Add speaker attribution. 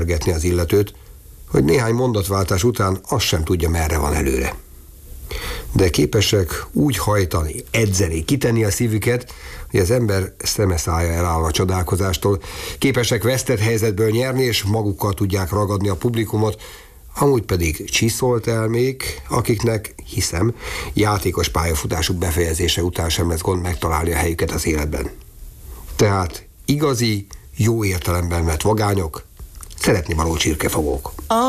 Speaker 1: kergetni az illetőt, hogy néhány mondatváltás után azt sem tudja, merre van előre. De képesek úgy hajtani, edzeni, kitenni a szívüket, hogy az ember szeme szája eláll a csodálkozástól, képesek vesztett helyzetből nyerni, és magukkal tudják ragadni a publikumot, amúgy pedig csiszolt elmék, akiknek, hiszem, játékos pályafutásuk befejezése után sem lesz gond megtalálni a helyüket az életben. Tehát igazi, jó értelemben vett vagányok, szeretnivaló csirkefogók.